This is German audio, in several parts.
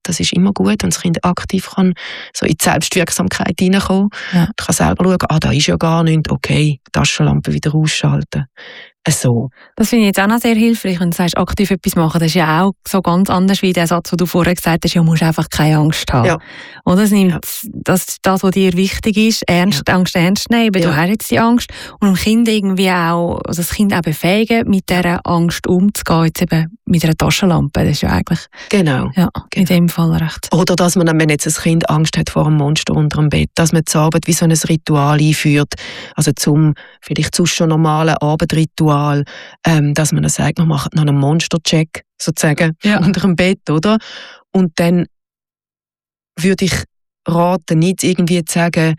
Das ist immer gut, wenn das Kind aktiv kann, so in die Selbstwirksamkeit hineinkommen. Ja. Ich kann selber schauen, da ist ja gar nichts, okay, Taschenlampe wieder ausschalten. So. Das finde ich jetzt auch noch sehr hilfreich, wenn du sagst, aktiv etwas machen. Das ist ja auch so ganz anders wie der Satz, den du vorher gesagt hast, ja, musst einfach keine Angst haben. Ja. Oder es nimmt das, was dir wichtig ist, Angst ernst nehmen. Du hast jetzt die Angst. Und dem Kind irgendwie auch, also das Kind auch befähigen, mit dieser Angst umzugehen, jetzt eben mit einer Taschenlampe. Das ist ja eigentlich in dem Fall recht. Oder dass man, wenn jetzt ein Kind Angst hat vor einem Monster unter dem Bett, dass man zur Arbeit wie so ein Ritual einführt, also zum vielleicht sonst schon normalen Abendritual, dass man dann sagt, man macht noch einen Monstercheck sozusagen unter dem Bett, oder? Und dann würde ich raten, nicht irgendwie zu sagen,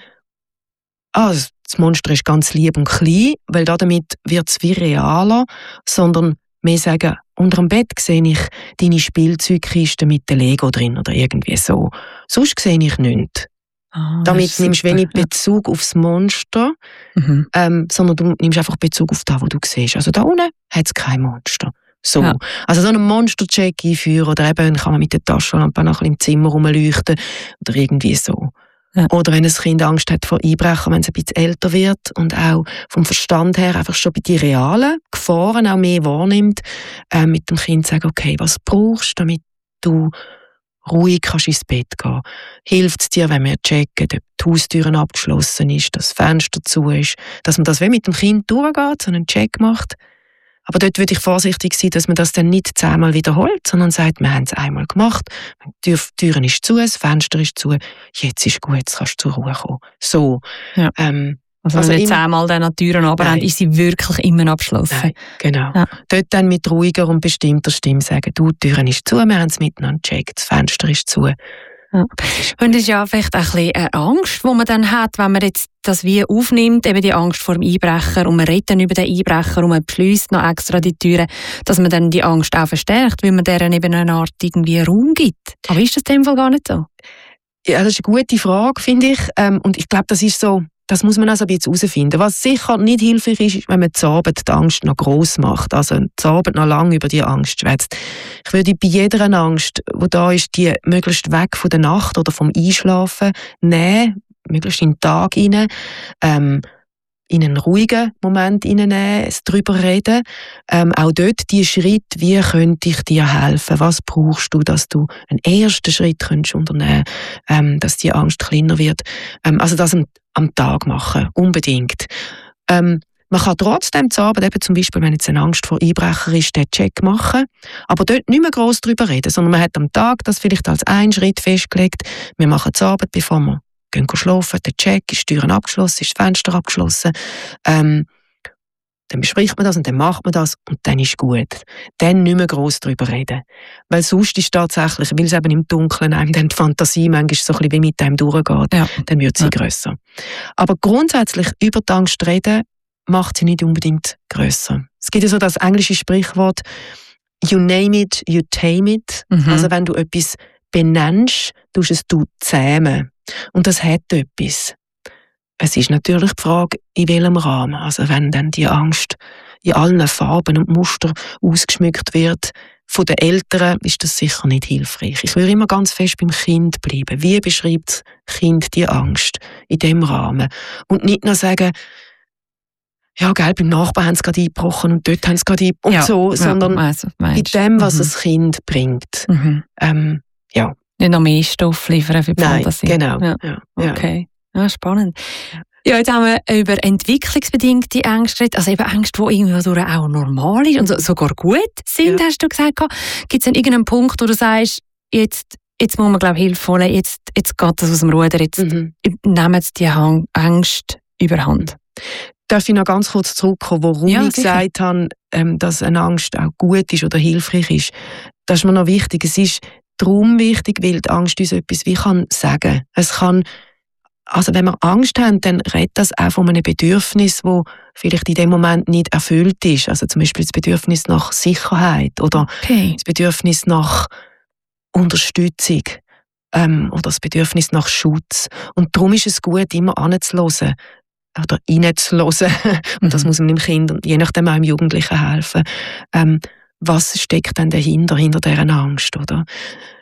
das Monster ist ganz lieb und klein, weil damit wird es wie realer, sondern mehr sagen, unter dem Bett sehe ich deine Spielzeugkiste mit dem Lego drin oder irgendwie so. Sonst sehe ich nichts. Damit nimmst du wenig Bezug aufs Monster, sondern du nimmst einfach Bezug auf das, was du siehst. Also da unten hat es kein Monster. So. Ja. Also so einen Monster-Check einführen oder eben kann man mit der Taschenlampe noch ein bisschen im Zimmer rumleuchten oder irgendwie so. Ja. Oder wenn ein Kind Angst hat vor Einbrechen, wenn es ein bisschen älter wird und auch vom Verstand her einfach schon bei den realen Gefahren auch mehr wahrnimmt, mit dem Kind sagen, okay, was brauchst du, damit du ruhig kannst ins Bett gehen. Hilft es dir, wenn wir checken, ob die Haustüre abgeschlossen ist, dass das Fenster zu ist, dass man das wie mit dem Kind durchgeht, so einen Check macht. Aber dort würde ich vorsichtig sein, dass man das dann nicht 10-mal wiederholt, sondern sagt, wir haben es einmal gemacht, die Türe ist zu, das Fenster ist zu, jetzt ist gut, jetzt kannst du zur Ruhe kommen. So. Ja. Also wenn wir 10-mal dann an die Türen runterrennen, ist sie wirklich immer abgeschlossen. Nein, genau. Ja. Dort dann mit ruhiger und bestimmter Stimme sagen, die Türen ist zu, wir haben es miteinander gecheckt, das Fenster ist zu. Ja. Und das ist ja vielleicht ein bisschen eine Angst, die man dann hat, wenn man jetzt das wie aufnimmt, eben die Angst vor dem Einbrecher und man redet dann über den Einbrecher und man beschliesst noch extra die Türen, dass man dann die Angst auch verstärkt, weil man deren eben eine Art irgendwie Raum gibt. Aber ist das in dem Fall gar nicht so? Ja, das ist eine gute Frage, finde ich. Und ich glaube, das ist so, das muss man also ein bisschen herausfinden. Was sicher nicht hilfreich ist, wenn man zur Abend die Angst noch gross macht, also zur Abend noch lange über die Angst schwätzt. Ich würde bei jeder Angst, die da ist, die möglichst weg von der Nacht oder vom Einschlafen nehmen, möglichst in den Tag hinein, in einen ruhigen Moment hineinnehmen, darüber reden. Auch dort die Schritte, wie könnte ich dir helfen? Was brauchst du, dass du einen ersten Schritt könntest unternehmen, dass die Angst kleiner wird? Also das am Tag machen, unbedingt. Man kann trotzdem zu Abend, eben zum Beispiel, wenn jetzt eine Angst vor Einbrecher ist, den Check machen, aber dort nicht mehr gross darüber reden, sondern man hat am Tag das vielleicht als einen Schritt festgelegt. Wir machen zu Abend, bevor wir gehen schlafen, der Check, ist die Türen abgeschlossen, ist das Fenster abgeschlossen. Dann bespricht man das und dann macht man das und dann ist gut. Dann nicht mehr gross darüber reden. Weil sonst ist tatsächlich, weil es eben im Dunkeln einem dann die Fantasie manchmal so ein bisschen wie mit einem durchgeht, dann wird sie grösser. Aber grundsätzlich über die Angst reden, macht sie nicht unbedingt grösser. Es gibt ja so das englische Sprichwort, you name it, you tame it. Also wenn du etwas benennst, tust es du zähmen. Und das hat etwas. Es ist natürlich die Frage, in welchem Rahmen. Also wenn dann die Angst in allen Farben und Mustern ausgeschmückt wird, von den Eltern ist das sicher nicht hilfreich. Ich will immer ganz fest beim Kind bleiben. Wie beschreibt das Kind die Angst in diesem Rahmen? Und nicht nur sagen, ja, gell, beim Nachbarn haben sie gerade eingebrochen und dort haben sie gerade eingebrochen sondern in dem, was das Kind bringt. Nicht noch mehr Stoff liefern für die Fantasie. Genau. Ja. Okay, spannend. Ja, jetzt haben wir über entwicklungsbedingte Ängste geredet, also eben Ängste, die irgendwie auch normal ist und sogar gut sind, hast du gesagt. Gibt es denn irgendeinen Punkt, wo du sagst, jetzt muss man, glaube ich, Hilfe holen, jetzt geht das aus dem Ruder, jetzt nehmen jetzt die Ängste überhand. Darf ich noch ganz kurz zurückkommen, warum ich gesagt habe, dass eine Angst auch gut ist oder hilfreich ist? Das ist mir noch wichtig. Es ist darum wichtig, weil die Angst uns etwas wie kann sagen. Es kann, also wenn wir Angst haben, dann redet das auch von einem Bedürfnis, das vielleicht in dem Moment nicht erfüllt ist. Also zum Beispiel das Bedürfnis nach Sicherheit oder das Bedürfnis nach Unterstützung oder das Bedürfnis nach Schutz. Und darum ist es gut, immer anzuhören oder reinzuhören. Und das muss man dem Kind und je nachdem auch dem Jugendlichen helfen. Was steckt denn dahinter, hinter dieser Angst, oder?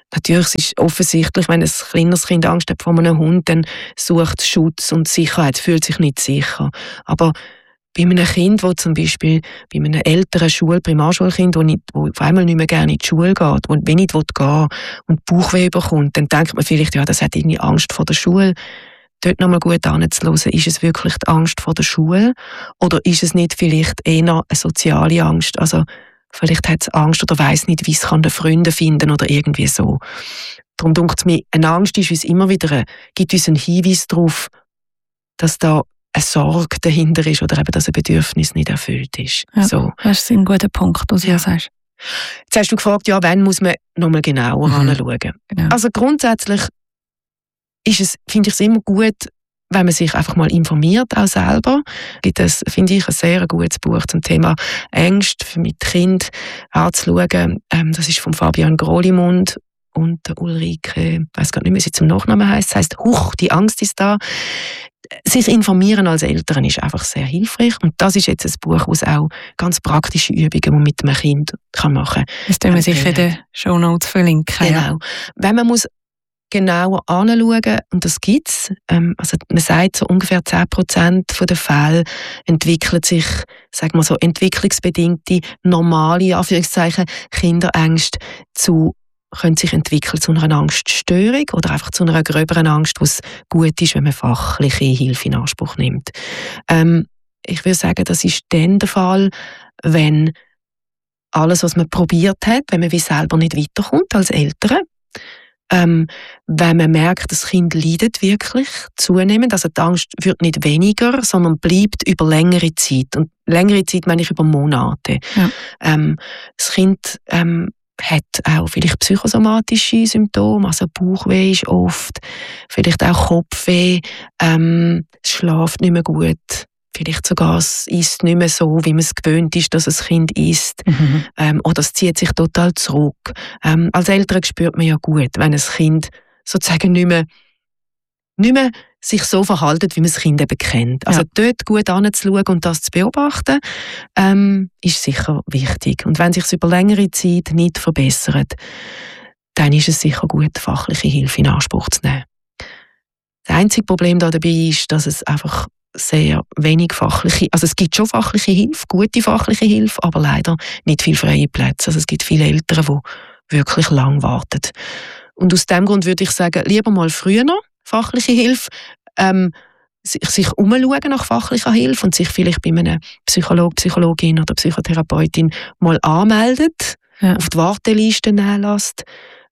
Natürlich ist es offensichtlich, wenn ein kleineres Kind Angst hat vor einem Hund, dann sucht es Schutz und Sicherheit, fühlt sich nicht sicher. Aber bei einem Kind, das zum Beispiel bei einem älteren Primarschulkind, das auf einmal nicht mehr gerne in die Schule geht, das wenig gehen will und Bauchweh bekommt, dann denkt man vielleicht, ja, das hat irgendwie Angst vor der Schule. Dort nochmal gut anzuhören, ist es wirklich die Angst vor der Schule oder ist es nicht vielleicht eher eine soziale Angst? Also vielleicht hat es Angst oder weiss nicht, wie es den Freunde finden oder irgendwie so. Darum denkt es mir, eine Angst ist uns immer wieder, gibt uns einen Hinweis darauf, dass da eine Sorge dahinter ist oder eben, dass ein Bedürfnis nicht erfüllt ist. Ja, so. Das ist ein guter Punkt, was du sagst. Jetzt hast du gefragt, ja, wann muss man nochmal genauer anschauen? Genau. Also grundsätzlich finde ich es immer gut, wenn man sich einfach mal informiert, auch selber. Gibt es, finde ich, ein sehr gutes Buch zum Thema Ängste mit Kind anzuschauen. Das ist von Fabian Grolimund und Ulrike, ich weiss gar nicht mehr, wie sie zum Nachnamen heisst. Das heisst, Huch, die Angst ist da. Sich informieren als Eltern ist einfach sehr hilfreich. Und das ist jetzt ein Buch, das auch ganz praktische Übungen, die man mit einem Kind machen kann. Das tun wir sicher in den Shownotes verlinken. Genau. Ja. Wenn man muss genauer anschauen, und das gibt es, also man sagt, so ungefähr 10% der Fälle entwickelt sich, sagen wir so, entwicklungsbedingte, normale, Anführungszeichen, Kinderängste können sich entwickeln zu einer Angststörung oder einfach zu einer gröberen Angst, wo es gut ist, wenn man fachliche Hilfe in Anspruch nimmt. Ich würde sagen, das ist dann der Fall, wenn alles, was man probiert hat, wenn man wie selber nicht weiterkommt als Eltern, wenn man merkt, das Kind leidet wirklich zunehmend, also die Angst wird nicht weniger, sondern bleibt über längere Zeit. Und längere Zeit meine ich über Monate. Ja. Das Kind hat auch vielleicht psychosomatische Symptome, also Bauchweh ist oft, vielleicht auch Kopfweh, es schläft nicht mehr gut, vielleicht sogar es isst nicht mehr so, wie man es gewöhnt ist, dass ein Kind isst, oder es zieht sich total zurück. Als Eltern spürt man ja gut, wenn ein Kind sozusagen nicht mehr sich so verhalten, wie man das Kind eben kennt. Also dort gut anzuschauen und das zu beobachten, ist sicher wichtig. Und wenn sich es über längere Zeit nicht verbessert, dann ist es sicher gut, fachliche Hilfe in Anspruch zu nehmen. Das einzige Problem dabei ist, dass es einfach sehr wenig also es gibt schon fachliche Hilfe, gute fachliche Hilfe, aber leider nicht viele freie Plätze. Also es gibt viele Eltern, die wirklich lang warten. Und aus dem Grund würde ich sagen, lieber mal früher noch fachliche Hilfe, sich umschauen nach fachlicher Hilfe und sich vielleicht bei einem Psychologe, Psychologin oder Psychotherapeutin mal anmeldet, auf die Warteliste nehmen lässt,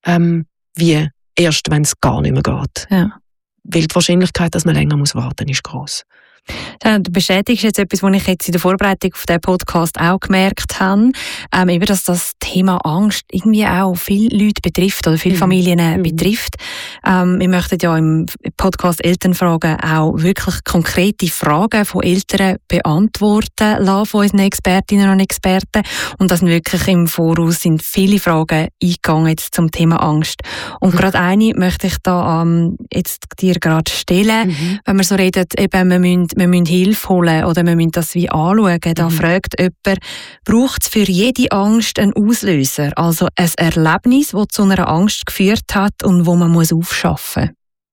wie erst, wenn es gar nicht mehr geht. Ja. Weil die Wahrscheinlichkeit, dass man länger warten muss, ist gross. Du bestätigst jetzt etwas, was ich jetzt in der Vorbereitung auf diesen Podcast auch gemerkt habe, eben, dass das Thema Angst irgendwie auch viele Leute betrifft oder viele Familien betrifft. Wir möchten ja im Podcast Elternfragen auch wirklich konkrete Fragen von Eltern beantworten lassen, von unseren Expertinnen und Experten. Und das sind wirklich im Voraus sind viele Fragen eingegangen jetzt zum Thema Angst. Und gerade eine möchte ich da jetzt dir gerade stellen. Wenn wir so reden, eben, wir müssen Hilfe holen oder wir müssen das wie anschauen. Da fragt jemand, braucht es für jede Angst einen Auslöser? Also ein Erlebnis, das zu einer Angst geführt hat und wo man aufschaffen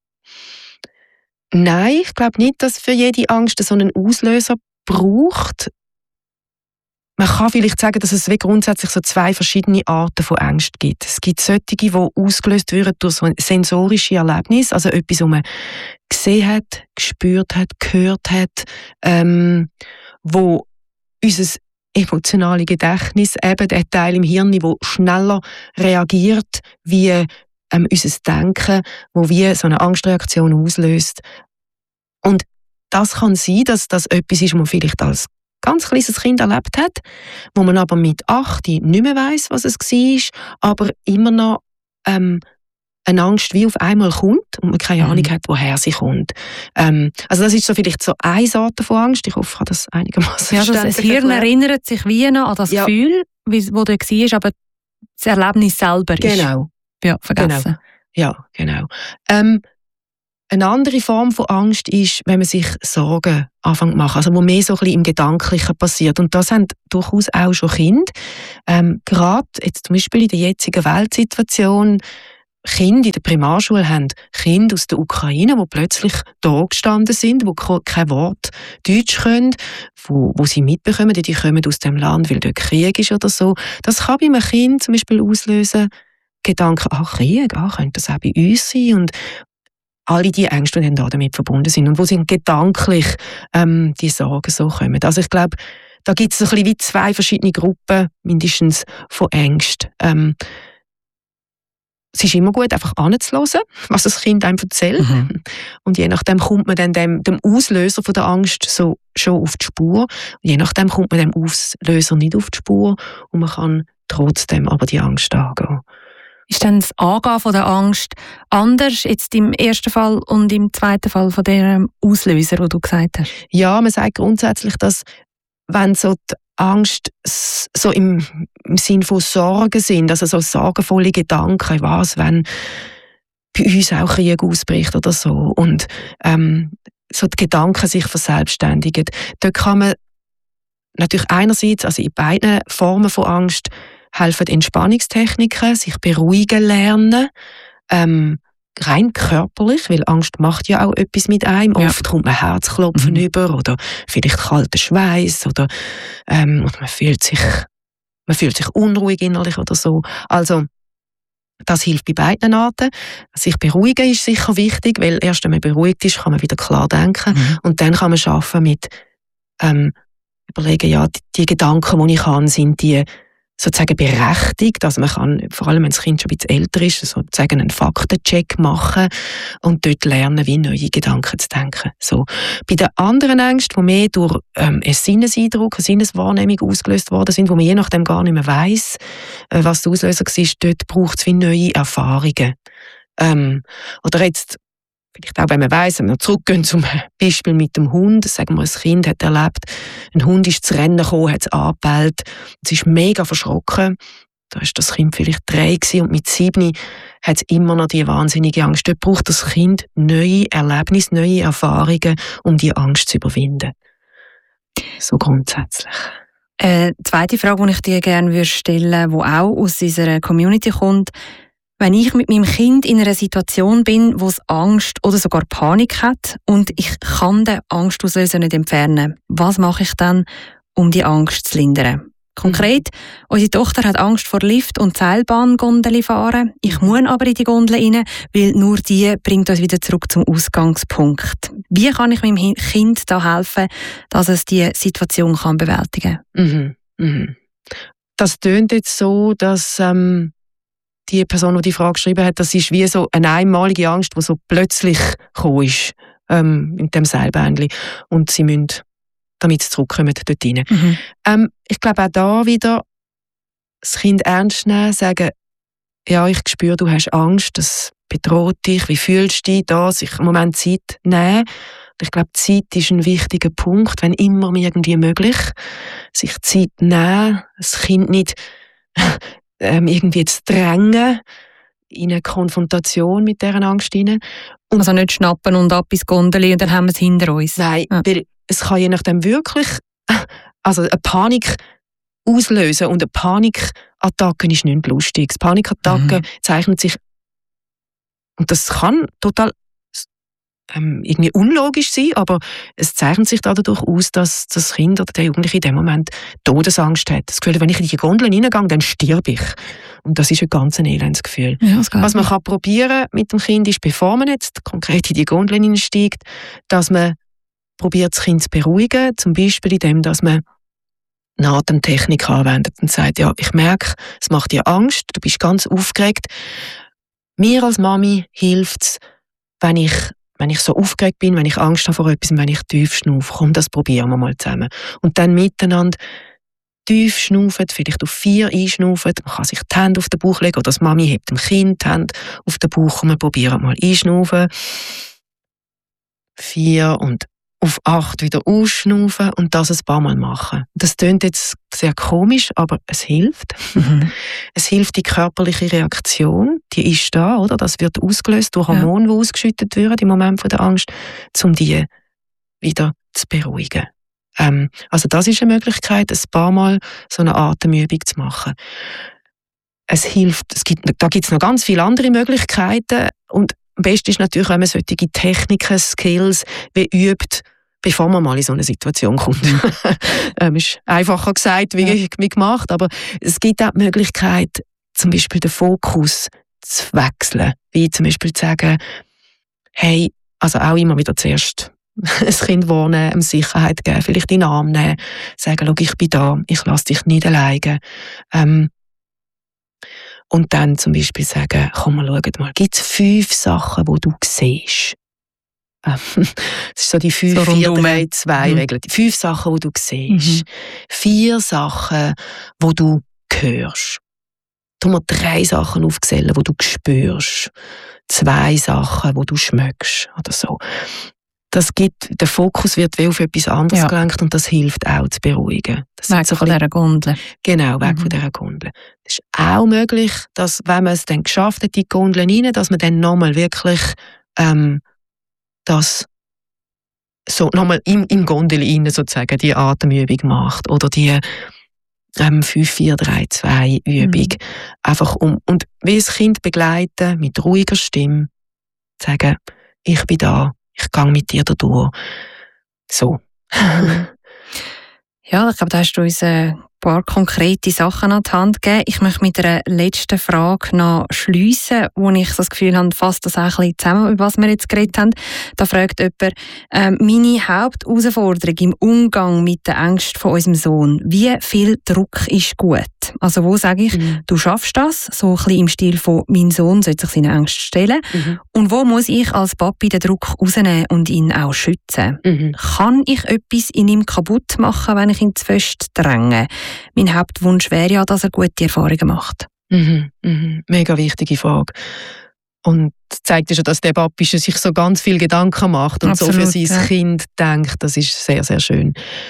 muss? Nein, ich glaube nicht, dass für jede Angst so einen Auslöser braucht. Man kann vielleicht sagen, dass es grundsätzlich so zwei verschiedene Arten von Ängsten gibt. Es gibt solche, die ausgelöst werden durch so sensorische Erlebnisse, also etwas, was man gesehen hat, gespürt hat, gehört hat, wo unser emotionales Gedächtnis, eben der Teil im Hirn, der schneller reagiert wie unser Denken, wo wie so eine Angstreaktion auslöst. Und das kann sein, dass das etwas ist, was man vielleicht als ganz kleines Kind erlebt hat, wo man aber mit 8 nicht mehr weiss, was es war, aber immer noch eine Angst wie auf einmal kommt und man keine Ahnung hat, woher sie kommt. Also das ist so vielleicht so eine Sorte von Angst. Ich hoffe, ich habe das einigermaßen verstanden. Das Hirn erinnert sich wie noch an das Gefühl, wo da war, aber das Erlebnis selber ist vergessen. Genau. Ja, genau. Eine andere Form von Angst ist, wenn man sich Sorgen anfängt zu machen, also wo mehr so ein bisschen im Gedanklichen passiert. Und das haben durchaus auch schon Kinder. Gerade jetzt zum Beispiel in der jetzigen Weltsituation, Kinder in der Primarschule haben Kinder aus der Ukraine, die plötzlich da gestanden sind, die kein Wort Deutsch können, wo sie mitbekommen, die kommen aus dem Land, weil dort Krieg ist oder so. Das kann bei einem Kind zum Beispiel auslösen, Gedanken, Krieg, könnte das auch bei uns sein? Und alle die Ängste, die dann damit verbunden sind und wo sie gedanklich die Sorgen so kommen. Also ich glaube, da gibt es so ein bisschen wie zwei verschiedene Gruppen, mindestens von Ängsten. Es ist immer gut, einfach anzuhören, was das Kind einem erzählt. Mhm. Und je nachdem kommt man dann dem Auslöser von der Angst so schon auf die Spur. Und je nachdem kommt man dem Auslöser nicht auf die Spur und man kann trotzdem aber die Angst angehen. Ist dann das Angehen von der Angst anders jetzt im ersten Fall und im zweiten Fall von dem Auslöser, den du gesagt hast? Ja, man sagt grundsätzlich, dass wenn so die Angst so im Sinn von Sorgen sind, also so sorgenvolle Gedanken, was, wenn bei uns auch Krieg ausbricht oder so und so die Gedanken sich verselbstständigen, dort kann man natürlich einerseits, also in beiden Formen von Angst, helfen Entspannungstechniken, sich beruhigen lernen, rein körperlich, weil Angst macht ja auch etwas mit einem. Ja. Oft kommt man Herzklopfen über oder vielleicht kalter Schweiß oder man fühlt sich unruhig innerlich oder so. Also das hilft bei beiden Arten. Sich beruhigen ist sicher wichtig, weil erst wenn man beruhigt ist, kann man wieder klar denken und dann kann man arbeiten mit überlegen, ja, die Gedanken, die ich habe, sind die sozusagen berechtigt, also man kann, vor allem wenn das Kind schon ein bisschen älter ist, sozusagen einen Faktencheck machen und dort lernen, wie neue Gedanken zu denken. So. Bei den anderen Ängsten, die mehr durch einen Sinneseindruck, eine Sinneswahrnehmung ausgelöst worden sind, wo man je nachdem gar nicht mehr weiss, was der Auslöser war, dort braucht es wie neue Erfahrungen. Oder jetzt vielleicht auch, wenn man weiss, wenn wir zurückgehen zum Beispiel mit dem Hund, sagen wir, ein Kind hat erlebt, ein Hund ist zu Rennen gekommen, hat es angebellt, es ist mega verschrocken, da war das Kind vielleicht 3 und mit 7 hat es immer noch die wahnsinnige Angst. Dort braucht das Kind neue Erlebnisse, neue Erfahrungen, um die Angst zu überwinden. So grundsätzlich. Zweite Frage, die ich dir gerne stellen würde, die auch aus unserer Community kommt: Wenn ich mit meinem Kind in einer Situation bin, wo es Angst oder sogar Panik hat und ich kann den Angstauslöser nicht entfernen, was mache ich dann, um die Angst zu lindern? Konkret, unsere Tochter hat Angst vor Lift- und Seilbahngondeli fahren. Ich muss aber in die Gondel rein, weil nur die bringt uns wieder zurück zum Ausgangspunkt. Wie kann ich meinem Kind da helfen, dass es diese Situation kann bewältigen kann? Das tönt jetzt so, dass die Person, die die Frage geschrieben hat, das ist wie so eine einmalige Angst, die so plötzlich gekommen ist in dem Seilbähnchen. Und sie müssen, damit sie zurückkommen, dort rein. Ich glaube auch da wieder, das Kind ernst nehmen, sagen, ja, ich spüre, du hast Angst, das bedroht dich, wie fühlst du dich da, sich einen Moment Zeit nehmen. Ich glaube, Zeit ist ein wichtiger Punkt, wenn immer irgendwie möglich, sich Zeit nehmen, das Kind nicht irgendwie zu drängen in eine Konfrontation mit dieser Angst hinein. Also nicht schnappen und ab ins Gondeli und dann haben wir es hinter uns. Nein, weil es kann je nachdem wirklich eine Panik auslösen und eine Panikattacke ist nicht lustig. Panikattacke zeichnet sich, und das kann total irgendwie unlogisch sein, aber es zeichnet sich dadurch aus, dass das Kind oder der Jugendliche in dem Moment Todesangst hat. Das Gefühl, wenn ich in die Gondel hineingehe, dann sterbe ich. Und das ist ein ganz elendes Gefühl. Ja, was man probieren mit dem Kind ist, bevor man jetzt konkret in die Gondel hineinsteigt, dass man probiert, das Kind zu beruhigen, zum Beispiel indem, dass man eine Atemtechnik anwendet und sagt, ja, ich merke, es macht dir Angst, du bist ganz aufgeregt. Mir als Mami hilft es, wenn ich so aufgeregt bin, wenn ich Angst habe vor etwas, wenn ich tief schnaufe. Komm, das probieren wir mal zusammen. Und dann miteinander tief schnaufen, vielleicht auf 4 einschnaufen. Man kann sich die Hände auf den Bauch legen oder das Mami hebt dem Kind die Hände auf den Bauch und wir probieren mal einschnaufen. 4 und auf 8 wieder ausschnaufen und das ein paar Mal machen. Das klingt jetzt sehr komisch, aber es hilft. Es hilft die körperliche Reaktion, die ist da, oder? Das wird ausgelöst durch Hormone, die ausgeschüttet werden im Moment von der Angst, um die wieder zu beruhigen. Also das ist eine Möglichkeit, ein paar Mal so eine Atemübung zu machen. es hilft, da gibt es noch ganz viele andere Möglichkeiten und am besten ist natürlich, wenn man solche Techniken, Skills wie übt, bevor man mal in so eine Situation kommt. Ist einfacher gesagt wie gemacht, aber es gibt auch die Möglichkeit, zum Beispiel den Fokus zu wechseln. Wie zum Beispiel zu sagen, hey, also auch immer wieder zuerst ein Kind warnen, ihm Sicherheit geben, vielleicht in den Arm nehmen, sagen, schau, ich bin da, ich lasse dich nicht alleine. Und dann zum Beispiel sagen, komm mal, schau mal, gibt es 5 Sachen, die du siehst? Das ist so die 5-4-3-2-Regel. Die 5 Sachen, die du siehst. 4 Sachen, die du hörst. Tu mir 3 Sachen aufzählen, die du spürst. 2 Sachen, die du schmeckst. Oder so. Der Fokus wird wie auf etwas anderes gelenkt und das hilft auch zu beruhigen. Weg von dieser Gondel. Genau, weg von dieser Gondel. Es ist auch möglich, dass, wenn man es dann geschafft hat, die Gondel rein, dass man dann nochmal wirklich das so nochmal im Gondel rein sozusagen die Atemübung macht oder die 5-4-3-2-Übung. Einfach und wie das Kind begleiten mit ruhiger Stimme, sagen, ich bin da, ich gehe mit dir da durch. So. Ja, ich glaube, da hast du uns ein paar konkrete Sachen an die Hand gegeben. Ich möchte mit einer letzten Frage noch schliessen, wo ich das Gefühl habe, fasst das auch ein bisschen zusammen, über was wir jetzt geredet haben. Da fragt jemand, meine Hauptausforderung im Umgang mit der Ängsten von unserem Sohn, wie viel Druck ist gut? Also wo sage ich, du schaffst das, so ein bisschen im Stil von, mein Sohn sollte sich seine Ängste stellen. Und wo muss ich als Papi den Druck rausnehmen und ihn auch schützen? Kann ich etwas in ihm kaputt machen, wenn ich ihn zu fest dränge? Mein Hauptwunsch wäre ja, dass er gute Erfahrungen macht. Mega wichtige Frage. Und zeigt ja schon, dass der Papi sich so ganz viel Gedanken macht und absolut, so für sein Kind denkt. Das ist sehr, sehr schön.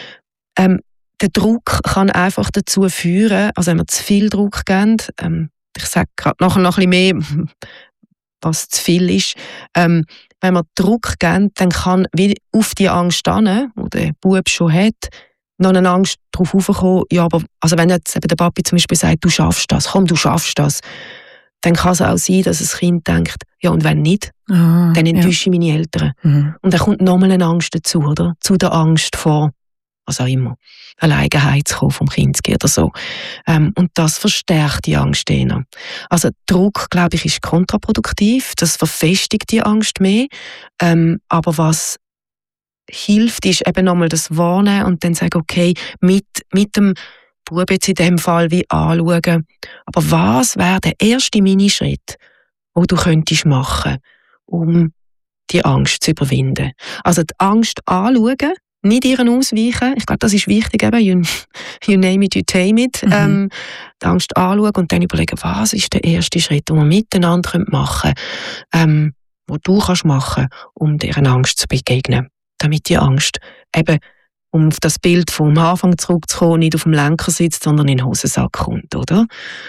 Der Druck kann einfach dazu führen, also wenn wir zu viel Druck geben, ich sage gerade nachher noch ein bisschen mehr, was zu viel ist, wenn wir Druck geben, dann kann wie auf die Angst hin, die der Bub schon hat, noch eine Angst darauf aufkommen, ja, aber also wenn jetzt eben der Papi zum Beispiel sagt, du schaffst das, komm, du schaffst das, dann kann es auch sein, dass das Kind denkt, ja, und wenn nicht, dann enttäusche ich meine Eltern. Und dann kommt nochmal eine Angst dazu, oder? Zu der Angst vor, was auch immer, Alleinheit zu kommen, vom Kind zu gehen oder so. Und das verstärkt die Angst eher. Also Druck, glaube ich, ist kontraproduktiv, das verfestigt die Angst mehr, aber was hilft, ist eben nochmal das Wahrnehmen und dann sagen, okay, mit dem Bub jetzt in dem Fall wie anschauen, aber was wäre der erste Minischritt, den du könntest machen, um die Angst zu überwinden? Also die Angst anschauen, nicht ihren ausweichen, ich glaube, das ist wichtig, eben, you name it, you tame it, die Angst anschauen und dann überlegen, was ist der erste Schritt, den wir miteinander machen können, den du kannst machen, um dieser Angst zu begegnen. Damit die Angst eben, um auf das Bild vom Anfang zurückzukommen, nicht auf dem Lenker sitzt, sondern in den Hosensack kommt, oder?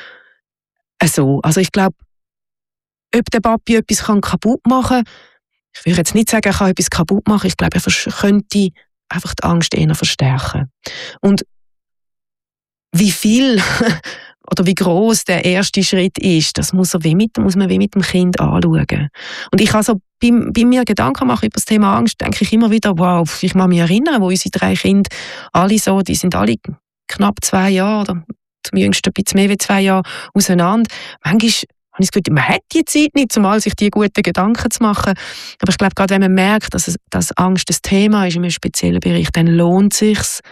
Also ich glaube, ob der Papi etwas kaputt machen kann, ich würde jetzt nicht sagen, er kann etwas kaputt machen, ich glaube, er könnte einfach die Angst eher verstärken. Und wie viel oder wie groß der erste Schritt ist, das muss man wie mit dem Kind anschauen. Und ich also bei mir Gedanken machen über das Thema Angst, denke ich immer wieder, wow, ich kann mich erinnern, wo unsere 3 Kinder alle so, die sind alle knapp 2 Jahre oder zum jüngsten ein bisschen mehr als 2 Jahre auseinander. Manchmal habe ich das Gefühl, man hat die Zeit nicht, um sich die guten Gedanken zu machen. Aber ich glaube, gerade wenn man merkt, dass Angst ein Thema ist in einem speziellen Bereich, dann lohnt es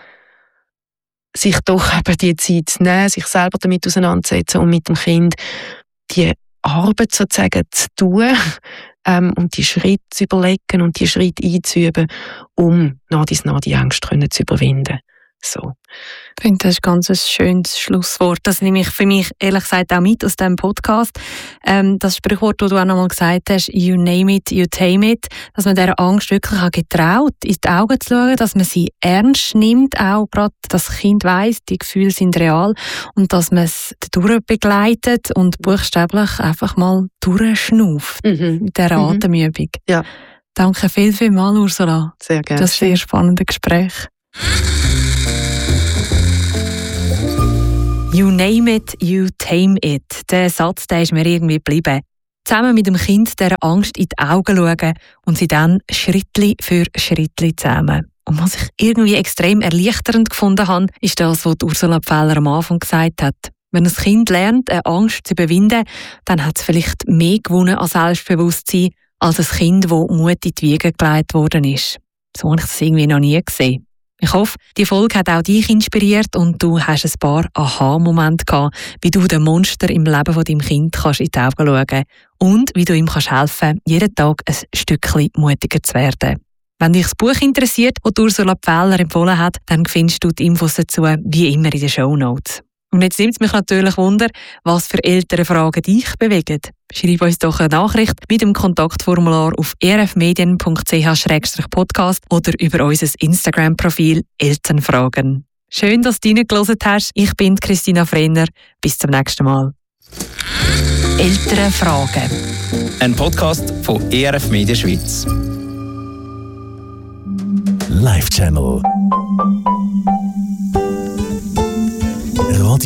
sich doch eben die Zeit zu nehmen, sich selber damit auseinanderzusetzen und mit dem Kind die Arbeit sozusagen zu tun und die Schritte zu überlegen und die Schritte einzuüben, um nach die Angst zu überwinden. So. Ich finde, das ist ein ganz schönes Schlusswort. Das nehme ich für mich ehrlich gesagt auch mit aus diesem Podcast. Das Sprichwort, das du auch nochmal gesagt hast, you name it, you tame it, dass man dieser Angst wirklich auch getraut, in die Augen zu schauen, dass man sie ernst nimmt, auch gerade das Kind weiss, die Gefühle sind real und dass man es durchbegleitet und buchstäblich einfach mal durchschnauft mit dieser Atemübung. Ja. Danke vielmals, Ursula. Sehr gerne. Das sehr spannende Gespräch. «You name it, you tame it». Der Satz, der ist mir irgendwie geblieben. Zusammen mit dem Kind dieser Angst in die Augen schauen und sie dann Schrittli für Schrittli zusammen. Und was ich irgendwie extrem erleichternd gefunden habe, ist das, was Ursula Pfähler am Anfang gesagt hat. Wenn ein Kind lernt, eine Angst zu überwinden, dann hat es vielleicht mehr gewonnen an Selbstbewusstsein als ein Kind, das Mut in die Wiege gelegt worden ist. So habe ich das irgendwie noch nie gesehen. Ich hoffe, die Folge hat auch dich inspiriert und du hast ein paar Aha-Momente gehabt, wie du dem Monster im Leben von deinem Kind kannst in die Augen schauen und wie du ihm kannst helfen, jeden Tag ein Stückchen mutiger zu werden. Wenn dich das Buch interessiert, das Ursula Pfähler empfohlen hat, dann findest du die Infos dazu wie immer in den Shownotes. Und jetzt nimmt es mich natürlich Wunder, was für Elternfragen dich bewegen. Schreib uns doch eine Nachricht mit dem Kontaktformular auf erfmedien.ch/podcast oder über unser Instagram-Profil Elternfragen. Schön, dass du reingehört hast. Ich bin Christina Frenner. Bis zum nächsten Mal. Elternfragen. Ein Podcast von ERF Media Schweiz. Live Channel.